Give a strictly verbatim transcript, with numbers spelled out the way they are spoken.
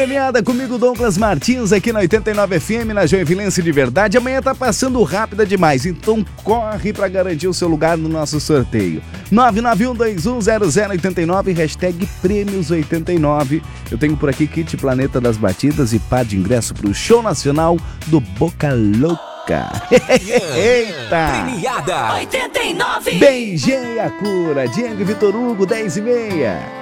Premiada comigo, Douglas Martins, aqui na oitenta e nove F M, na Joinvilense de verdade. Amanhã tá passando rápida demais, então corre pra garantir o seu lugar no nosso sorteio. nove nove um dois um zero zero oito nove, hashtag Prêmios oitenta e nove. Eu tenho por aqui kit Planeta das Batidas e par de ingresso pro show nacional do Boca Louca. Eita! Premiada oitenta e nove. Beijei a cura, Diego e Vitor Hugo, dez e meia.